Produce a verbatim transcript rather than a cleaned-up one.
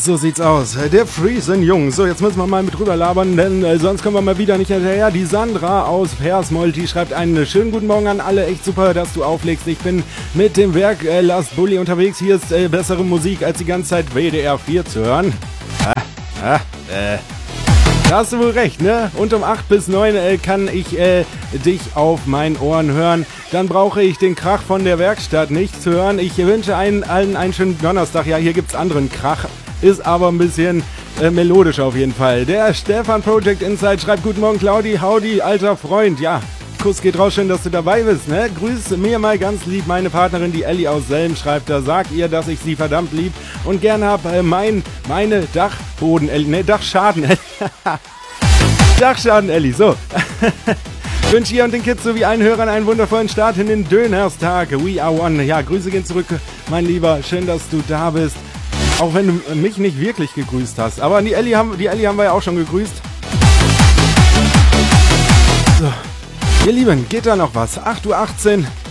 so sieht's aus. Der Friesen Jung. So, jetzt müssen wir mal mit drüber labern, denn äh, sonst kommen wir mal wieder nicht hinterher. Die Sandra aus Persmold, die schreibt einen schönen guten Morgen an alle. Echt super, dass du auflegst. Ich bin mit dem Werk äh, Last Bulli unterwegs. Hier ist äh, bessere Musik, als die ganze Zeit W D R vier zu hören. Ah, ah, äh. Da hast du wohl recht, ne? Und um acht bis neun äh, kann ich äh, dich auf meinen Ohren hören. Dann brauche ich den Krach von der Werkstatt nicht zu hören. Ich wünsche einen, allen einen schönen Donnerstag. Ja, hier gibt's anderen Krach. Ist aber ein bisschen äh, melodisch auf jeden Fall. Der Stefan Project Inside schreibt: Guten Morgen, Claudi. Howdy, alter Freund. Ja, Kuss geht raus. Schön, dass du dabei bist, ne? Grüß mir mal ganz lieb meine Partnerin, die Elli aus Selm, schreibt da. Sag ihr, dass ich sie verdammt lieb und gern hab. Äh, mein, meine Dachboden, Elli, ne, Dachschaden, Elli. Dachschaden, Elli, so. Wünsche ihr und den Kids sowie allen Hörern einen wundervollen Start in den Dönerstag. We are one. Ja, Grüße gehen zurück, mein Lieber. Schön, dass du da bist. Auch wenn du mich nicht wirklich gegrüßt hast. Aber die Elli haben, die Elli haben wir ja auch schon gegrüßt. So. Ihr Lieben, geht da noch was? acht Uhr achtzehn.